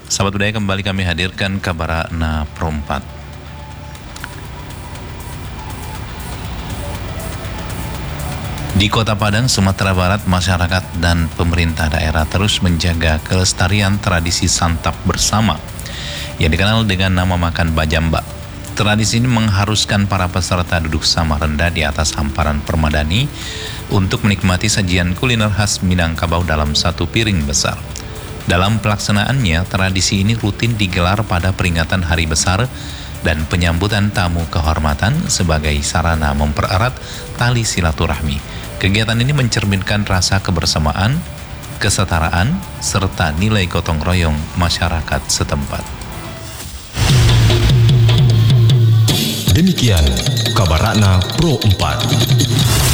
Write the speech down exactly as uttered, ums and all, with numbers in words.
Sahabat budaya, kembali kami hadirkan kabar na Pro empat. Di Kota Padang, Sumatera Barat, masyarakat dan pemerintah daerah terus menjaga kelestarian tradisi santap bersama yang dikenal dengan nama makan bajamba. Tradisi ini mengharuskan para peserta duduk sama rendah di atas hamparan permadani untuk menikmati sajian kuliner khas Minangkabau dalam satu piring besar. Dalam pelaksanaannya, tradisi ini rutin digelar pada peringatan hari besar dan penyambutan tamu kehormatan sebagai sarana mempererat tali silaturahmi. Kegiatan ini mencerminkan rasa kebersamaan, kesetaraan, serta nilai gotong royong masyarakat setempat. Demikian kabar Ratna Pro empat.